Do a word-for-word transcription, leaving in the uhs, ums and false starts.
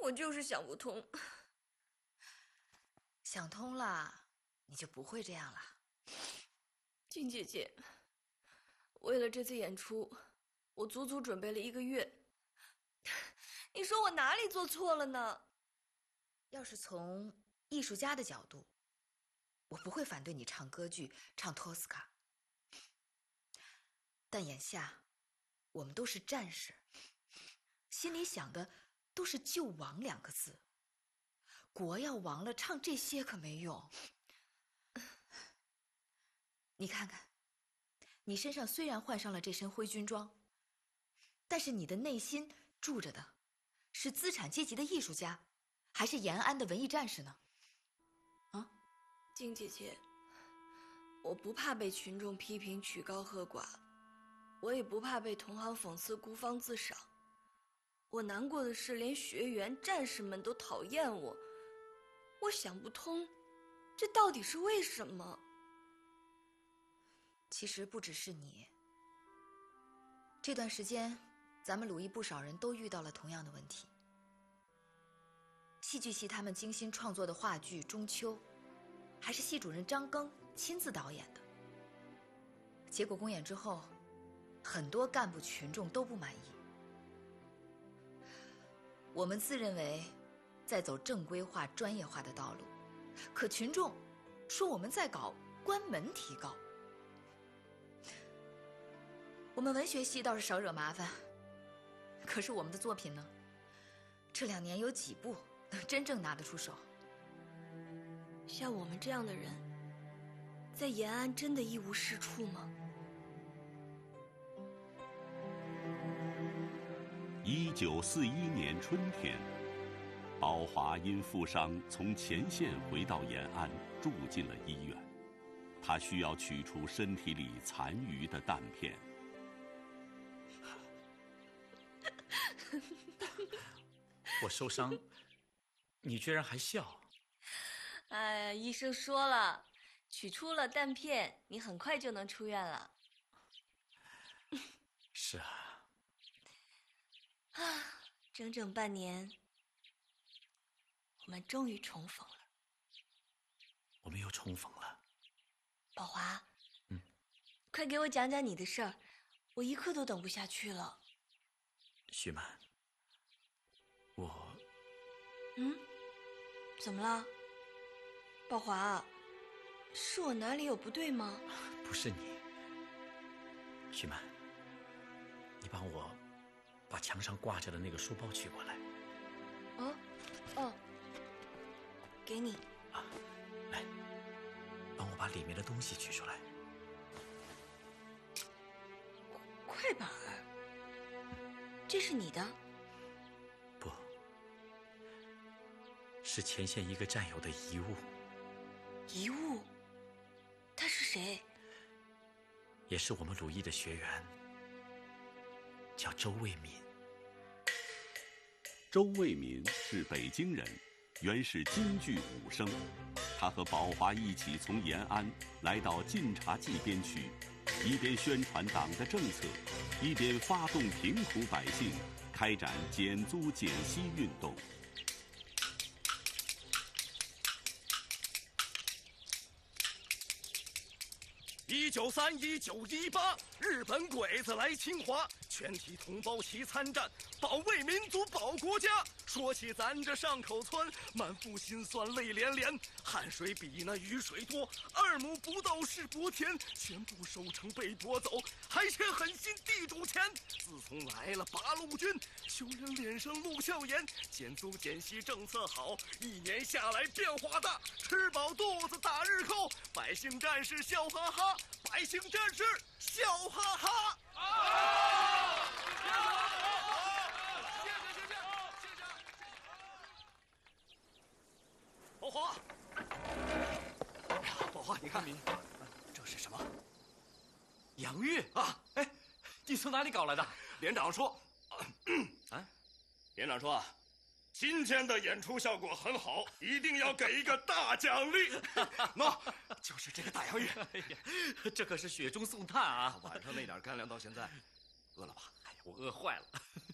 我就是想不通。 想通了，你就不会这样了。 静姐姐，为了这次演出，我足足准备了一个月。你说我哪里做错了呢？ 要是从艺术家的角度，我不会反对你唱歌剧，唱托斯卡。但眼下，我们都是战士，心里想的都是救亡两个字。国要亡了，唱这些可没用。你看看，你身上虽然换上了这身灰军装，但是你的内心住着的是资产阶级的艺术家，还是延安的文艺战士呢？啊， 静姐姐，我不怕被群众批评曲高和寡，我也不怕被同行讽刺孤芳自赏。我难过的是，连学员、战士们都讨厌我。我想不通，这到底是为什么？ 其实不只是你。这段时间，咱们鲁艺不少人都遇到了同样的问题。戏剧系他们精心创作的话剧《中秋》，还是系主任张庚亲自导演的。结果公演之后，很多干部群众都不满意。我们自认为在走正规化、专业化的道路，可群众说我们在搞关门提高。我们文学系倒是少惹麻烦，可是我们的作品呢？这两年有几部能真正拿得出手？ 像我们这样的人，在延安真的一无是处吗？ 一九四一年春天，宝华因负伤从前线回到延安，住进了医院。他需要取出身体里残余的弹片。 我受伤，你居然还笑？ 哎呀，医生说了，取出了弹片，你很快就能出院了。 是啊。 啊，整整半年，我们终于重逢了。 我们又重逢了。 宝华， 嗯， 快给我讲讲你的事儿，我一刻都等不下去了。 徐曼，我…… 嗯，怎么了？宝华，是我哪里有不对吗？ 不是你，徐曼，你帮我把墙上挂着的那个书包取过来。 哦，哦，给你。 啊，来，帮我把里面的东西取出来。 快板儿，嗯，这是你的？ 不，是前线一个战友的遗物。 遗物？他是谁？ 也是我们鲁艺的学员，叫周卫民。 周卫民是北京人，原是京剧武生。他和宝华一起从延安来到晋察冀边区，一边宣传党的政策，一边发动贫苦百姓，开展减租减息运动。 一九三一九一八，日本鬼子来侵华，全体同胞齐参战，保卫民族，保国家。说起咱这上口村，满腹心酸泪连连，汗水比那雨水多，二亩不到是薄田，全部收成被夺走，还欠狠心地主钱。自从来了八路军，穷人脸上露笑颜，减租减息政策好，一年下来变化大，吃饱肚子打日扣，百姓战士笑哈哈，百姓战士笑哈哈。啊！谢谢谢谢谢谢。宝华，哎呀，宝华，你看，这是什么？ 洋芋啊！ 哎，你从哪里搞来的？ 连长说，啊，连长说啊，今天的演出效果很好，一定要给一个大奖励。喏，就是这个大洋芋。 哎呀，这可是雪中送炭啊！ 晚上那点干粮到现在，饿了吧？ 哎呀，我饿坏了。